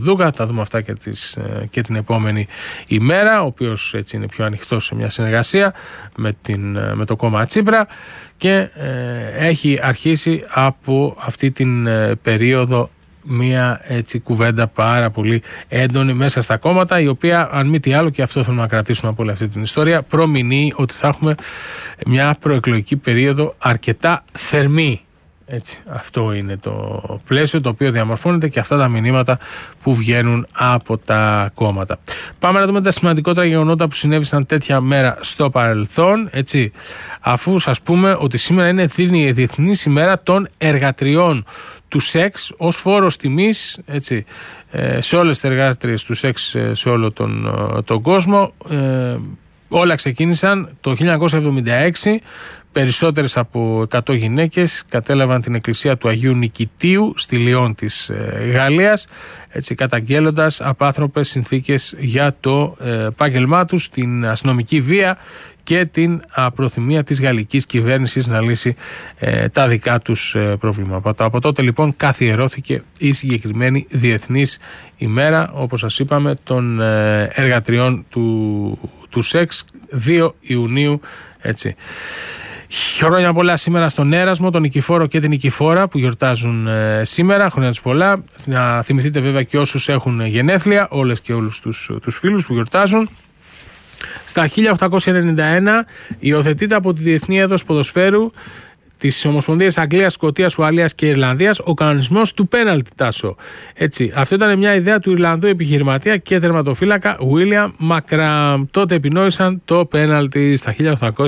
Δούκα. Θα δούμε αυτά και την επόμενη ημέρα, ο οποίος έτσι είναι πιο ανοιχτός σε μια συνεργασία με το κόμμα Τσίπρα και έχει αρχίσει από αυτή την περίοδο μια έτσι κουβέντα πάρα πολύ έντονη μέσα στα κόμματα, η οποία, αν μη τι άλλο, και αυτό θέλουμε να κρατήσουμε από όλη αυτή την ιστορία, προμηνύει ότι θα έχουμε μια προεκλογική περίοδο αρκετά θερμή. Έτσι, αυτό είναι το πλαίσιο το οποίο διαμορφώνεται και αυτά τα μηνύματα που βγαίνουν από τα κόμματα. Πάμε να δούμε τα σημαντικότερα γεγονότα που συνέβησαν τέτοια μέρα στο παρελθόν, έτσι, αφού σας πούμε ότι σήμερα είναι η Διεθνής ημέρα των εργατριών του σεξ ως φόρος τιμής, έτσι, σε όλες τις εργάτριες του σεξ σε όλο τον κόσμο. Όλα ξεκίνησαν το 1976. Περισσότερες από 100 γυναίκες κατέλαβαν την εκκλησία του Αγίου Νικητίου στη Λιόν της Γαλλίας, έτσι, καταγγέλλοντας απάνθρωπες συνθήκες για το επάγγελμά τους, την αστυνομική βία και την απροθυμία της γαλλικής κυβέρνησης να λύσει τα δικά τους προβλήματα. Από τότε λοιπόν καθιερώθηκε η συγκεκριμένη Διεθνής ημέρα, όπως σας είπαμε, των εργατριών του σεξ, 2 Ιουνίου, έτσι. Χρόνια πολλά σήμερα στον Έρασμο, τον Νικηφόρο και την Νικηφόρα που γιορτάζουν σήμερα. Χρόνια τους πολλά. Να θυμηθείτε βέβαια και όσους έχουν γενέθλια, όλες και όλους τους φίλους που γιορτάζουν. Στα 1891 υιοθετείται από τη Διεθνή Έδος Ποδοσφαίρου της Ομοσπονδίας Αγγλίας, Σκωτίας, Ουαλίας και Ιρλανδίας ο κανονισμός του πέναλτι, Τάσο. Έτσι, αυτό ήταν μια ιδέα του Ιρλανδού επιχειρηματία και τερματοφύλακα William Μακραμ. Τότε επινόησαν το πέναλτι στα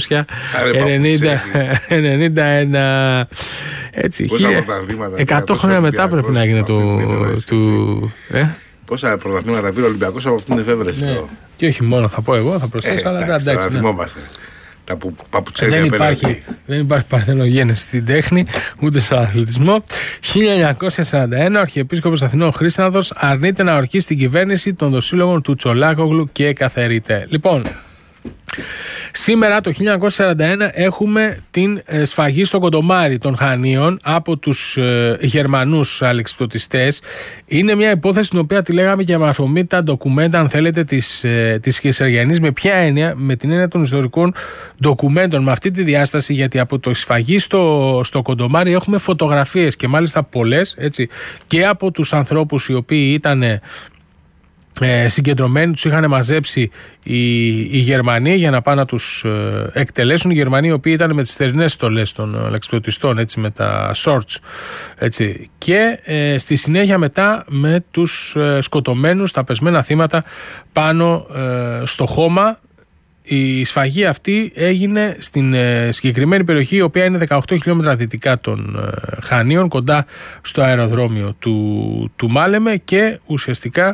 1891. Έτσι, 100 χρόνια μετά πρέπει να έγινε του... Πόσα πρωταθλήματα πήρε ο Ολυμπιακός από αυτήν την εφεύρεση. Ναι. Και όχι μόνο, θα πω εγώ, θα προσθέσω, αλλά εντάξει. Να θυμόμαστε. Τα παπουτσέρια πέναλτι. Δεν υπάρχει παρθενογένεση στην τέχνη, ούτε στον αθλητισμό. 1941 ο Αρχιεπίσκοπος Αθηνών Χρήσανθος αρνείται να ορκίσει την κυβέρνηση των δοσύλλογων του Τσολάκογλου και καθαιρείται. Λοιπόν, σήμερα το 1941 έχουμε την σφαγή στο Κοντομάρι των Χανίων από τους Γερμανούς αλεξιπτωτιστές. Είναι μια υπόθεση την οποία τη λέγαμε και με αφορμή τα ντοκουμέντα, αν θέλετε, της Κεσαριανής. Με ποια έννοια? Με την έννοια των ιστορικών ντοκουμέντων, με αυτή τη διάσταση, γιατί από το σφαγή στο Κοντομάρι έχουμε φωτογραφίες και μάλιστα πολλές, έτσι, και από τους ανθρώπους οι οποίοι ήταν συγκεντρωμένοι, τους είχαν μαζέψει οι Γερμανοί για να πάνε να τους εκτελέσουν. Οι Γερμανοί οι οποίοι ήταν με τις θερινές στολές των αλεξιπτωτιστών, έτσι, με τα shorts, έτσι, και στη συνέχεια μετά με τους σκοτωμένους, τα πεσμένα θύματα πάνω στο χώμα. Η σφαγή αυτή έγινε στην συγκεκριμένη περιοχή, η οποία είναι 18 χιλιόμετρα δυτικά των Χανίων, κοντά στο αεροδρόμιο του Μάλεμε, και ουσιαστικά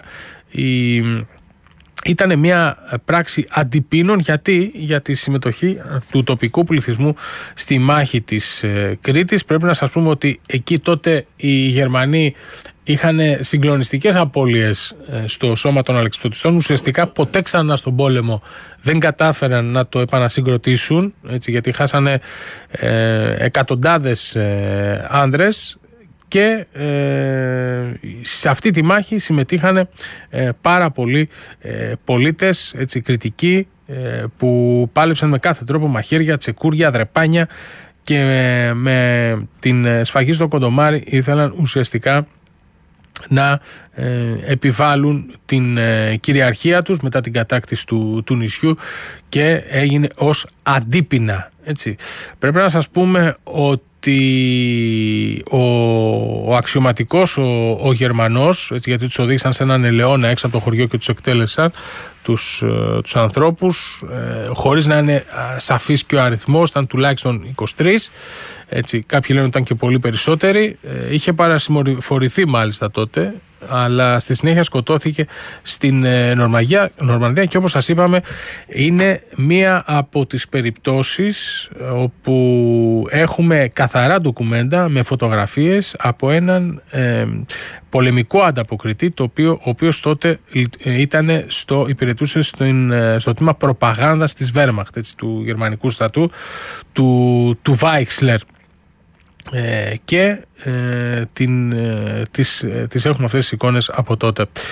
ήταν μια πράξη αντιπίνων. Γιατί? Για τη συμμετοχή του τοπικού πληθυσμού στη μάχη της Κρήτης. Πρέπει να σας πούμε ότι εκεί τότε οι Γερμανοί είχαν συγκλονιστικές απώλειες στο σώμα των αλεξιπτωτιστών. Ουσιαστικά ποτέ ξανά στον πόλεμο δεν κατάφεραν να το επανασυγκροτήσουν, έτσι, γιατί χάσανε εκατοντάδες άνδρες. Και σε αυτή τη μάχη συμμετείχαν πάρα πολλοί πολίτες, έτσι, κριτικοί, που πάλεψαν με κάθε τρόπο, μαχαίρια, τσεκούρια, δρεπάνια, και με την σφαγή στο Κοντομάρι ήθελαν ουσιαστικά να επιβάλλουν την κυριαρχία τους μετά την κατάκτηση του νησιού, και έγινε ως αντίπεινα, έτσι. Πρέπει να σας πούμε ότι ο αξιωματικός, ο Γερμανός, έτσι, γιατί τους οδήγησαν σε έναν ελαιόνα έξω από το χωριό και τους εκτέλεσαν τους ανθρώπους, χωρίς να είναι σαφής και ο αριθμός, ήταν τουλάχιστον 23, έτσι, κάποιοι λένε ότι ήταν και πολύ περισσότεροι. Είχε παρασημφορηθεί μάλιστα τότε, αλλά στη συνέχεια σκοτώθηκε στην Νορμανδία, και όπως σας είπαμε είναι μία από τις περιπτώσεις όπου έχουμε καθαρά ντοκουμέντα με φωτογραφίες από έναν πολεμικό ανταποκριτή, ο οποίος τότε υπηρετούσε στο τμήμα προπαγάνδας της Wehrmacht, έτσι, του γερμανικού στρατού, του Weichsler. Και τις έχουμε αυτές τις εικόνες από τότε.